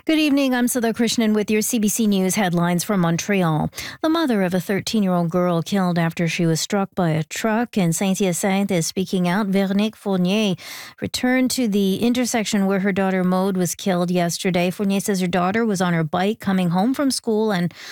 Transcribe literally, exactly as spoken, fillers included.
Good evening. I'm Sudha Krishnan with your C B C News headlines from Montreal. The mother of a thirteen-year-old girl killed after she was struck by a truck in Saint-Hyacinthe is speaking out. Véronique Fournier returned to the intersection where her daughter Maude was killed yesterday. Fournier says her daughter was on her bike coming home from school and